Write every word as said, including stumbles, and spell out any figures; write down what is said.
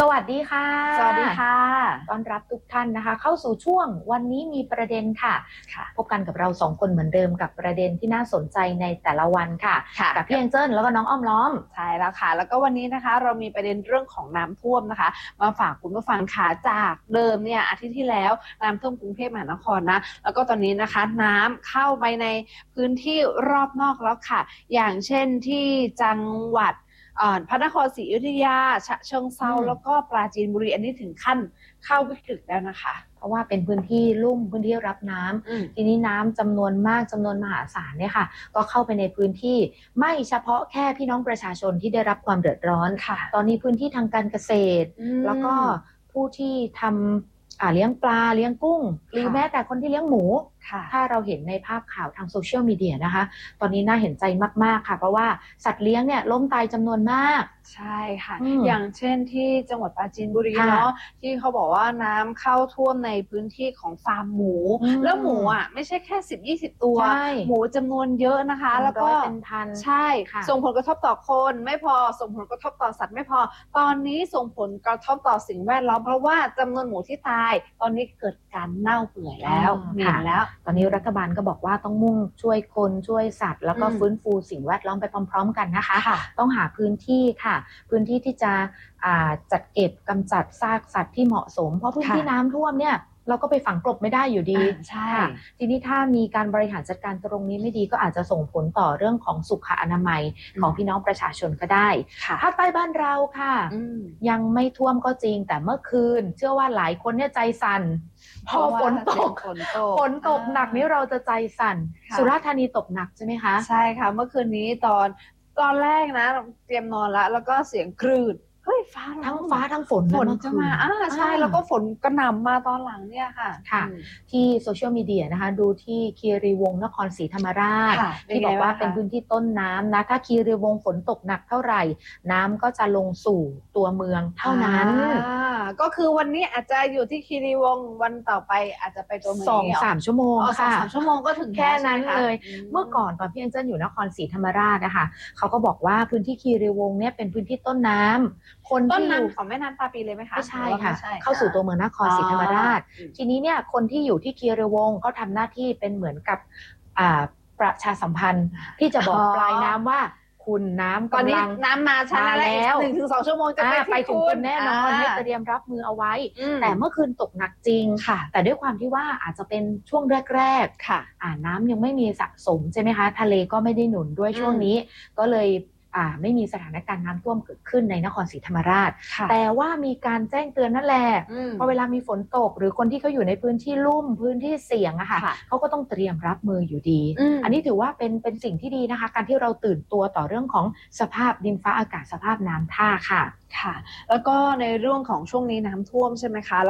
สวัสดีค่ะสวัสดีค่ะต้อนรับทุกท่านนะคะเข้าสู่ช่วงวันนี้มีประเด็นค่ะค่ะพบกันกับเราสองคนเหมือนเดิมกับประเด็นที่น่าสนใจในแต่ละวันค่ะค่ะกับพี่แองเจิลแล้วก็น้องอ้อมล้อมใช่แล้วค่ะแล้วก็วันนี้นะคะเรามีประเด็นเรื่องของน้ำท่วมนะคะมาฝากคุณผู้ฟังค่ะจากเดิมเนี่ยอาทิตย์ที่แล้วน้ำท่วมกรุงเทพมหานครนะแล้วก็ตอนนี้นะคะน้ำเข้าไปในพื้นที่รอบนอกแล้วค่ะอย่างเช่นที่จังหวัดพระนครศรีอยุธยาฉะเชิงเทราแล้วก็ปราจีนบุรีอันนี้ถึงขั้นเข้าวิกฤตแล้วนะคะเพราะว่าเป็นพื้นที่ลุ่มพื้นที่รับน้ำทีนี้น้ำจำนวนมากจำนวนมหาศาลเนี่ยค่ะก็เข้าไปในพื้นที่ไม่เฉพาะแค่พี่น้องประชาชนที่ได้รับความเดือดร้อนตอนนี้พื้นที่ทางการเกษตรแล้วก็ผู้ที่ทำเลี้ยงปลาเลี้ยงกุ้งหรือแม้แต่คนที่เลี้ยงหมูถ้าเราเห็นในภาพข่าวทางโซเชียลมีเดียนะคะตอนนี้น่าเห็นใจมากๆค่ะเพราะว่าสัตว์เลี้ยงเนี่ยล้มตายจำนวนมากใช่ค่ะอย่างเช่นที่จังหวัดปราจีนบุรีเนาะที่เขาบอกว่าน้ำเข้าท่วมในพื้นที่ของฟาร์มหมูแล้วหมูอ่ะไม่ใช่แค่สิบ ยี่สิบตัวหมูจำนวนเยอะนะคะแล้วก็เป็นพันใช่ส่งผลกระทบต่อคนไม่พอส่งผลกระทบต่อสัตว์ไม่พอตอนนี้ส่งผลกระทบต่อสิ่งแวดล้อมเพราะว่าจำนวนหมูที่ตายตอนนี้เกิดการเน่าเปื่อยแล้วเหม็นแล้วตอนนี้รัฐบาลก็บอกว่าต้องมุ่งช่วยคนช่วยสัตว์แล้วก็ฟื้นฟูสิ่งแวดล้อมไปพร้อมๆกันนะคะต้องหาพื้นที่ค่ะพื้นที่ที่จะจัดเก็บกำจัดซากสัตว์ที่เหมาะสมเพราะพื้นที่น้ำท่วมเนี่ยเราก็ไปฝังกลบไม่ได้อยู่ดีใช่ทีนี้ถ้ามีการบริหารจัดการตรงนี้ไม่ดีก็อาจจะส่งผลต่อเรื่องของสุขอนามัยของพี่น้องประชาชนก็ได้ภาคใต้บ้านเราค่ะยังไม่ท่วมก็จริงแต่เมื่อคืนเชื่อว่าหลายคนเนี่ยใจสั่นพอฝนตกฝนตกหนักนี้เราจะใจสั่นสุราษฎร์ธานีตกหนักใช่ไหมคะใช่ค่ะเมื่อคืนนี้ตอนตอนแรกนะเตรียมนอนแล้วแล้วก็เสียงคลื่นเฮ้ยฟ้าทั้งฟ้าทั้งฝนฝนจะมาอ่าใช่แล้วก็ฝนกระหน่ำมาตอนหลังเนี่ยค่ะค่ะที่โซเชียลมีเดียนะคะดูที่คีรีวงศ์นครศรีธรรมราชที่บอกว่าเป็นพื้นที่ต้นน้ำนะถ้าคีรีวงศ์ฝนตกหนักเท่าไหร่น้ำก็จะลงสู่ตัวเมืองเท่านั้นก็คือวันนี้อาจจะอยู่ที่คีรีวงศ์วันต่อไปอาจจะไปตัวเมืองสองสามชั่วโมงค่ะสามชั่วโมงก็ถึงแค่นั้นเลยเมื่อก่อนตอนพี่แองเจิลอยู่นครศรีธรรมราชนะคะเขาก็บอกว่าพื้นที่คีรีวงศ์เนี่ยเป็นพื้นที่ต้นน้ำคนต้นน้ำของแม่น้ำตาปีเลยไหมคะไม่ใช่ค่ะเข้าสู่ตัวเมืองนครศรีธรรมราชทีนี้เนี่ยคนที่อยู่ที่คีรีวงศ์เขาทำหน้าที่เป็นเหมือนกับประชาสัมพันธ์ที่จะบอกปลายน้ำว่าคุณน้ำกำลังน้ำมาช้าแล้วหนึ่งถึงสองชั่วโมงจะไปถึงคุณแน่นอนให้เตรียมรับมือเอาไว้แต่เมื่อคืนตกหนักจริงค่ะแต่ด้วยความที่ว่าอาจจะเป็นช่วงแรกๆค่ะน้ำยังไม่มีสะสมใช่ไหมคะทะเลก็ไม่ได้หนุนด้วยช่วงนี้ก็เลยอ่าไม่มีสถานการณ์น้ำท่วมเกิดขึ้นในนครศรีธรรมราชแต่ว่ามีการแจ้งเตือนนั่นแหละพอเวลามีฝนตกหรือคนที่เขาอยู่ในพื้นที่ลุ่มพื้นที่เสี่ยงอะค่ะเขาก็ต้องเตรียมรับมืออยู่ดีอันนี้ถือว่าเป็นเป็นสิ่งที่ดีนะคะการที่เราตื่นตัวต่อเรื่องของสภาพดินฟ้าอากาศสภาพน้ำท่าค่ะค่ะแล้วก็ในเรื่องของช่วงนี้น้ำท่วมใช่ไหมคะ